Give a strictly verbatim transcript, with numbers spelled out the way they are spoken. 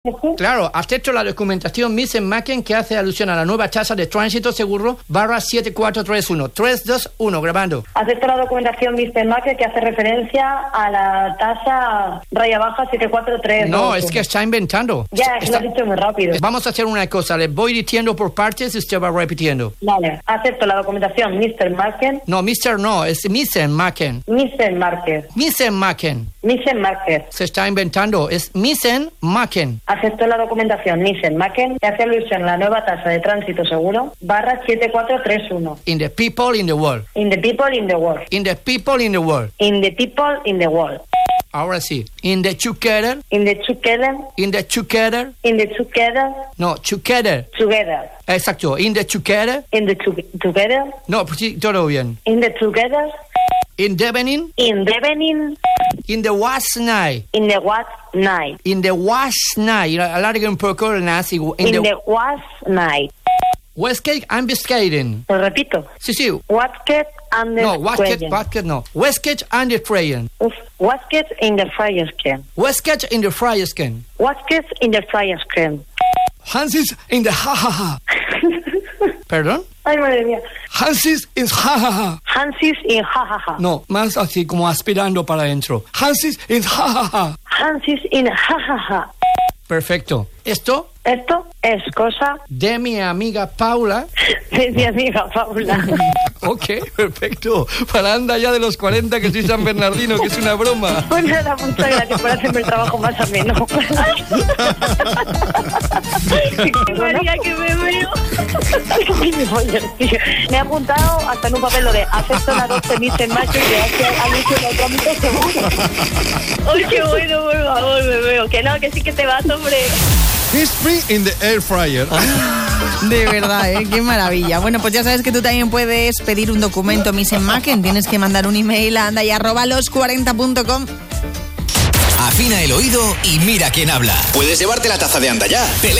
Claro, acepto la documentación mister Macken que hace alusión a la nueva tasa de tránsito seguro barra siete cuatro tres uno. tres dos uno, grabando. Acepto la documentación mister Macken que hace referencia a la tasa raya baja siete cuatro tres. No, es que está inventando. Ya, es que está... lo has dicho muy rápido. Vamos a hacer una cosa, le voy diciendo por partes y usted va repitiendo. Vale, acepto la documentación mister Macken. No, mister no, es mister Macken. mister Macken. mister Macken. mister Macken. Se está inventando, es mister Macken. Acepto la documentación mister Macken que hace alusión a la nueva tasa de tránsito seguro barra siete cuatro tres uno. In the people in the world. In the people in the world. In the people in the world. In the people in the world. Ahora sí. In the together. In the together. In the together. In the together. No, together. Together. Exacto. In the together. In the to- together. No, pues sí, todo bien. In the together. In the evening. In the evening. In the was night. In the what night. In the was night. Alargue un poco el nazi. In, In the, the was night. Westgate and Biscayne. Lo repito. Sí, sí. Wasket and the No, Westgate, Train. Westgate no. Westgate and the Train. Wasket in the fryer skin. Westgate in the fryer skin. Wasket in the fryer skin. Hansis in the ha ha ha. ¿Perdón? Ay, madre mía. Hansis is ha ha ha. Hansis in jajaja. No, más así como aspirando para adentro. Hansis is ha ha ha. Hansis in jajaja. Perfecto. Esto Esto es cosa de mi amiga Paula. de mi amiga Paula. Ok, perfecto. Para anda ya de los cuarenta que soy San Bernardino, que es una broma. Pues nada, muchas gracias por hacerme el trabajo más ameno. María, que me veo. Me he apuntado hasta en un papel lo de acepto la doce mister Macken que hace anuncio de trámite seguro. Ay, qué bueno, por favor, me veo. Que no, que sí que te vas, hombre. It's free in the air fryer. De verdad, ¿eh? Qué maravilla. Bueno, pues ya sabes que tú también puedes pedir un documento mister Macken. Tienes que mandar un email a anda y arroba los cuarenta punto com. Afina el oído y mira quién habla. Puedes llevarte la taza de Anda Ya.